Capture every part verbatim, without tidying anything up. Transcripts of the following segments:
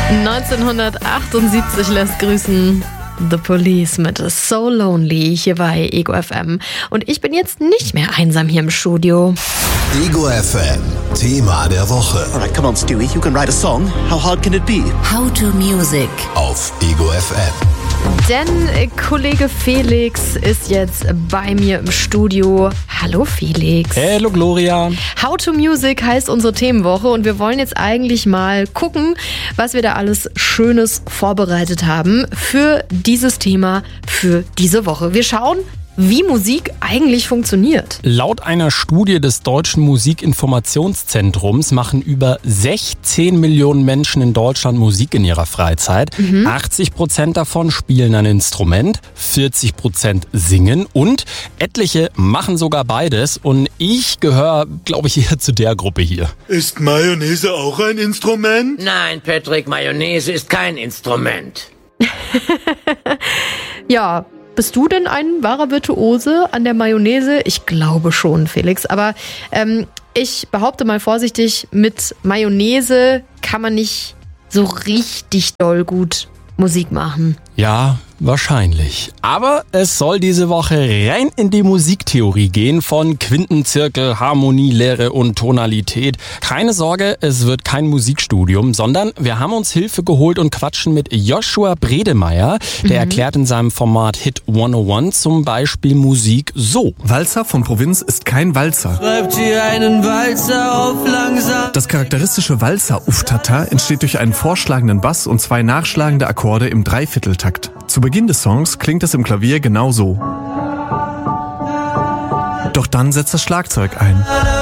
neunzehnhundertachtundsiebzig lässt grüßen The Police mit So Lonely hier bei Ego F M. Und ich bin jetzt nicht mehr einsam hier im Studio. Ego F M, Thema der Woche. Alright, come on Stewie, you can write a song. How hard can it be? How to Music Auf Ego F M. Denn äh, Kollege Felix ist jetzt bei mir im Studio. Hallo Felix. Hallo Gloria. How to Music heißt unsere Themenwoche und wir wollen jetzt eigentlich mal gucken, was wir da alles Schönes vorbereitet haben für dieses Thema, für diese Woche. Wir schauen, wie Musik eigentlich funktioniert. Laut einer Studie des Deutschen Musikinformationszentrums machen über sechzehn Millionen Menschen in Deutschland Musik in ihrer Freizeit. Mhm. achtzig Prozent davon spielen ein Instrument, vierzig Prozent singen und etliche machen sogar beides. Und ich gehöre, glaube ich, eher zu der Gruppe hier. Ist Mayonnaise auch ein Instrument? Nein, Patrick, Mayonnaise ist kein Instrument. Ja, bist du denn ein wahrer Virtuose an der Mayonnaise? Ich glaube schon, Felix. Aber ähm, ich behaupte mal vorsichtig, mit Mayonnaise kann man nicht so richtig doll gut Musik machen. Ja, wahrscheinlich. Aber es soll diese Woche rein in die Musiktheorie gehen von Quintenzirkel, Harmonie, Lehre und Tonalität. Keine Sorge, es wird kein Musikstudium, sondern wir haben uns Hilfe geholt und quatschen mit Joshua Bredemeier. Der mhm. erklärt in seinem Format Hit hunderteins zum Beispiel Musik so. Walzer von Provinz ist kein Walzer. Schreibt ihr einen Walzer auf langsam. Das charakteristische Walzer-Uftata entsteht durch einen vorschlagenden Bass und zwei nachschlagende Akkorde im Dreivierteltakt. Zu Beginn des Songs klingt es im Klavier genau so. Doch dann setzt das Schlagzeug ein.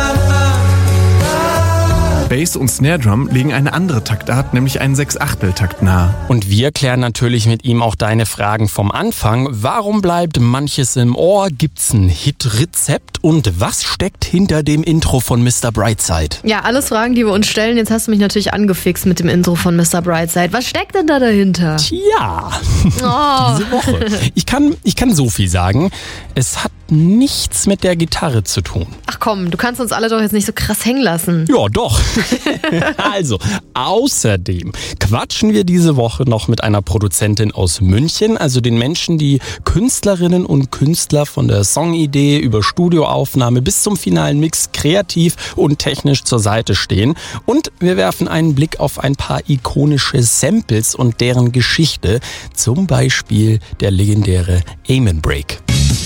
Bass und Snare Drum legen eine andere Taktart, nämlich einen Sechsachteltakt nahe. Und wir klären natürlich mit ihm auch deine Fragen vom Anfang. Warum bleibt manches im Ohr? Gibt's ein Hit-Rezept? Und was steckt hinter dem Intro von Mister Brightside? Ja, alles Fragen, die wir uns stellen. Jetzt hast du mich natürlich angefixt mit dem Intro von Mister Brightside. Was steckt denn da dahinter? Tja, oh. diese Woche. Ich kann, ich kann so viel sagen. Es hat nichts mit der Gitarre zu tun. Ach komm, du kannst uns alle doch jetzt nicht so krass hängen lassen. Ja, doch. Also, außerdem quatschen wir diese Woche noch mit einer Produzentin aus München, also den Menschen, die Künstlerinnen und Künstler von der Songidee über Studioaufnahme bis zum finalen Mix kreativ und technisch zur Seite stehen. Und wir werfen einen Blick auf ein paar ikonische Samples und deren Geschichte, zum Beispiel der legendäre Amen Break.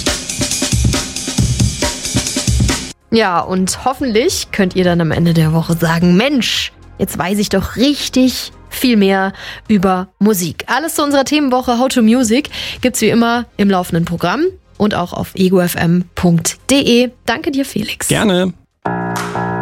Ja, und hoffentlich könnt ihr dann am Ende der Woche sagen, Mensch, jetzt weiß ich doch richtig viel mehr über Musik. Alles zu unserer Themenwoche How to Music gibt's wie immer im laufenden Programm und auch auf ego f m punkt d e. Danke dir, Felix. Gerne.